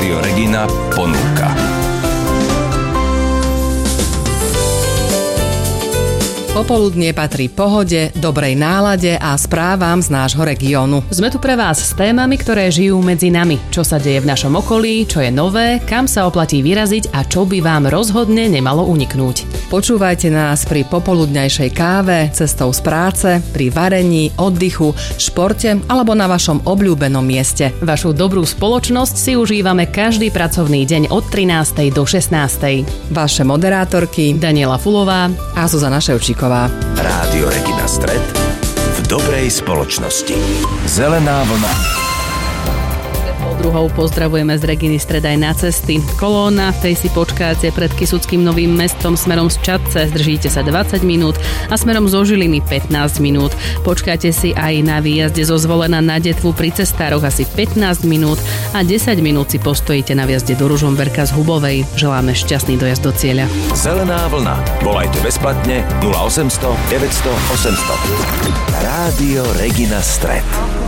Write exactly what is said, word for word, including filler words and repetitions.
Rádio Regina ponúka. Popoludnie patrí pohode, dobrej nálade a správam z nášho regiónu. Sme tu pre vás s témami, ktoré žijú medzi nami. Čo sa deje v našom okolí, čo je nové, kam sa oplatí vyraziť a čo by vám rozhodne nemalo uniknúť. Počúvajte nás pri popoludňajšej káve, cestou z práce, pri varení, oddychu, športe alebo na vašom obľúbenom mieste. Vašu dobrú spoločnosť si užívame každý pracovný deň od trinástej do šestnástej. Vaše moderátorky Daniela Fulová a Zuzana Ševčíková. Rádio Regina Stred v dobrej spoločnosti. Zelená vlna. Druhou pozdravujeme z Reginy Stred aj na cesty. Kolóna, v tej si počkáte pred Kysuckým Novým Mestom smerom z Čadce, zdržíte sa dvadsať minút a smerom zo Žiliny pätnásť minút. Počkáte si aj na výjazde zo Zvolena na Detvu pri cestároch asi pätnásť minút a desať minút si postojíte na výjazde do Ružomberka z Hubovej. Želáme šťastný dojazd do cieľa. Zelená vlna. Volajte bezplatne nula osemsto deväťsto osemsto. Rádio Regina Stred.